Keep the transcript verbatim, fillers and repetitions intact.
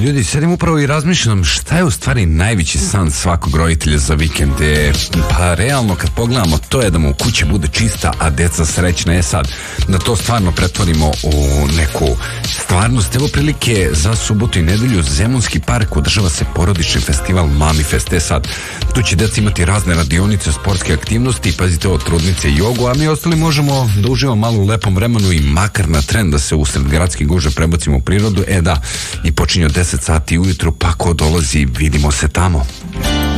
Ljudi, sedim upravo i razmišljam šta je u stvari najveći san svakog roditelja za vikend. E, pa realno kad pogledamo, to je da mu u kući bude čista, a deca srećna. Je sad da to stvarno pretvorimo u neku stvarnost. Evo prilike za subotu i nedelju. Zemunski park održava se porodični festival Mamifest. E sad, tu će deca imati razne radionice, sportske aktivnosti, pazite ovo, trudnice i jogu, a mi ostali možemo da uživamo malo u lepom vremenu i makar na tren da se usred gradske guže prebacimo u prirodu. E da, i počinje od deset sati ujutru, pa ko dolazi, vidimo se tamo.